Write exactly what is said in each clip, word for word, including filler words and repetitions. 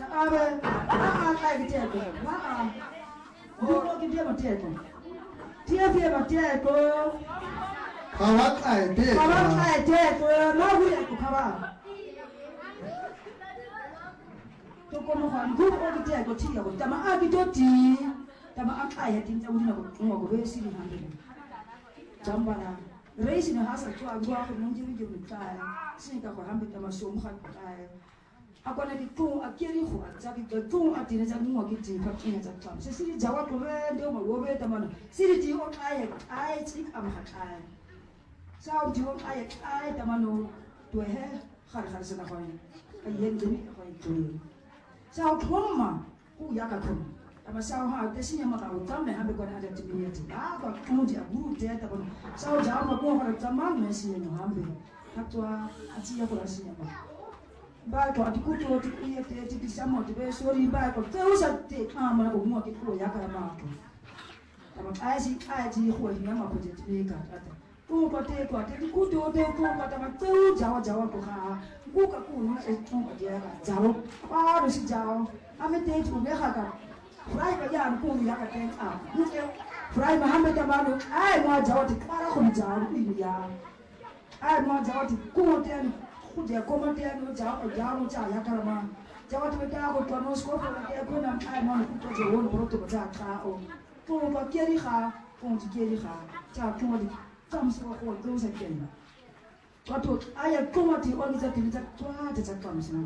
Abe, ah, like it, ah, oh, give them a table. Tear them a table. Kawak I did. Kawak I table, no, we have to cover. To come on, good all the table, tea, but Tama Abidoti, Tama I think I would not go very handy. Jambara, raising a house to a go out and give you the time, sink up a hundred of so much. I'm going to be two a killing for a jacket, the two at dinner and more getting cooking at the time. City Jawak, the over the man, City on I, I think I'm hot eye. South you I, I, the man to a hair, Harhas and a coin, a yen to South Homa, who Yakakum. I'm a sound hard, the senior mother would come and have a good at the community. I got County a good dead upon South Java, go for a Taman, Messi and Hamby. After a tea for a senior. Back to the good to create the some of the best story back of those that take arm and will not get for Yakaramato. I see I see who is Yama put it to make at two potato at the good old day, but I'm a two Jawa Jawa to her. Book a cool is two at the Jawa. Ah, this is Jawa. I'm a day to Mehaka. Fry by Yan Pony Yaka out. Fry Mohammed Amano. I want Jawa to Karahum Jawa in the yard. I want Jawa to go then. They are common there, no job, or down with Yakarama. Jawat with Dabo, Tono Scope, and they are going to time on the put your own protocol. Or Tono Keriha, Pont Keriha, Chakoni comes for all those again. But I have come at the only that in that twat that comes now.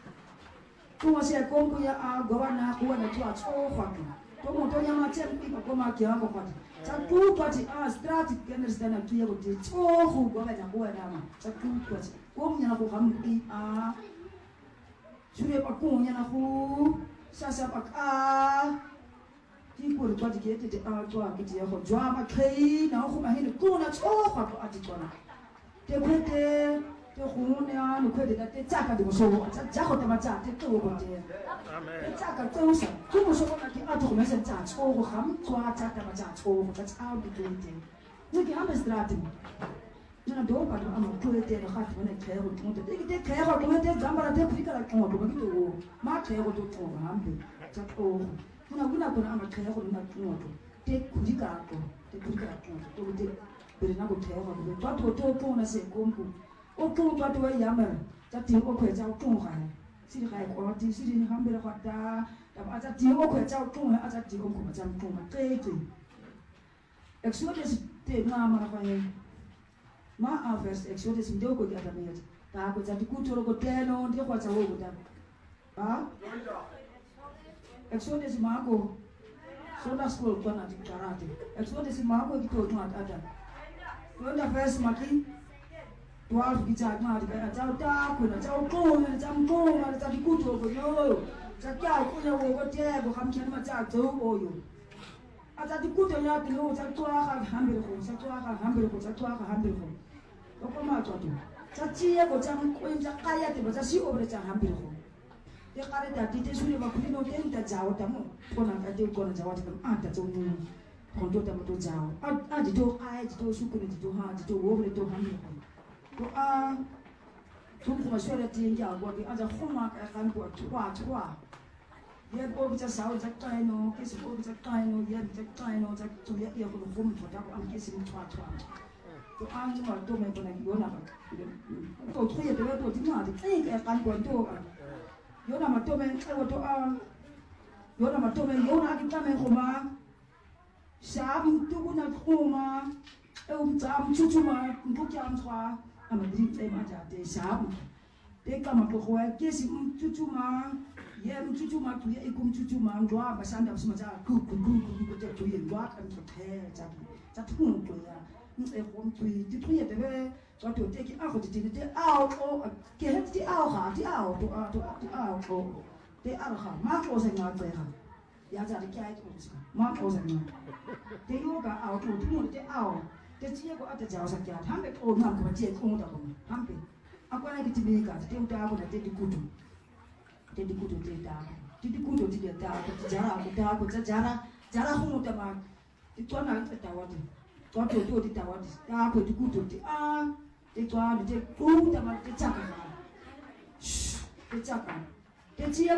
Kuma say Konguya, Governor, who and a twat, oh, fucking. Tomo Toyama ten people come out here. Two party are strategic generous than a clear with it. Oh, who go and go and two party. Woman who come ah, Julia Pacunia who Sasa ah, people got to get the art to get your drama key. Now, whom I hit a corner, oh, Papa Atticona. They went there. The Hunia, who credit that they tack at the so Jacotamacha, they go over there. They tack at those, who was over at the Atomas and touch, oh, Ham, to attack them at oh, that's how they do it. Look at how stratum. You know, don't but I'm a poet and a heart when I care what they take care of when they jump at the quicker like oh, to go. Mark care what to talk, Hamby. That oh, you know, we're not going to care what not know. Take Kudigato, take Kudigato, to take, but not to tell what what to talk on as a combo. O tung tua tua yammer, that the oak is out tung high. See high quality, sitting humble hot da, that the oak is out tung as at the oak as I'm tung. Exodus did Mamma Ma first Exodus in Doko the other minute. That was at the good to go ten on the what's over them. Ah? Exodus Marco. So that's called Tonati Karate. Exodus Marco, he told not other. When the first Maki. Twelve guitar mad, a town dark with a town cold and a town cold and a town good over you. Jakia, you know what there, but I'm killing my dad to you. As I put a yard to know that to have hamburger, Satuaka hamburger, Satuaka hamburger. Okomato. Satia, but I'm going to Kayat, but I see over the hamburger. The Karata did this with a Pino Denta Zawatamo, Pona, I did go on Zawatam, Aunt, that's all. Contotam to Zaw. I did do I to Sukurit to hard to over to hamburger. Ah, tout pour assurer le temps what the other homework I can go to what what. Yet over the south at Tino, kiss over the Tino, yet the Tino to get your home for that I'm kissing twat twat. To answer my domain when I go now. To three at the level of the think I can go to Yona Matomen, I want to arm Yona Matomen, Yona Kitamen Homa Shabin Tuna Homa, Um Tam Chuchuma, Bukam Twa. I'm a dream time at the Shab. They come up to where kissing Chuchuma, Yem Chuchuma to Yakum Chuchuma, Dwa, Basanda Smaja, cook, cook, cook, cook, to you, what and to hair, that won't to ya. If one to the three at the way, so to take it out of the out or get the out, the out, to out, the out, or the Alha, Mark was a not there. Yaza the cat was Mark was a not. The yoga out, or the out. The Tiago at the Jaws at Yard, Hampet old Mamma, Tia Kunda, Hampet. I'm going to get to make us, take down when I take the good. Take the good to take down. Did the good to the dark, the Jara, the dark with the Jara, Jara Humutamak, the Twana at the Tawad. Got to do the Tawad, dark with the good to the ah, the Twan, the Good, the Chaka. Shh, the Chaka. The Tia